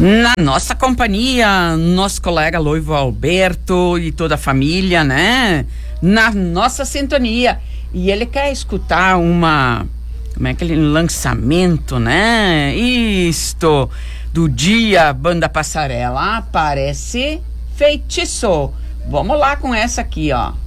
Na nossa companhia, nosso colega Loivo Alberto e toda a família, né? Na nossa sintonia. E ele quer escutar como é aquele lançamento, né? Isto, do dia Banda Passarela. Parece feitiço. Vamos lá com essa aqui, ó.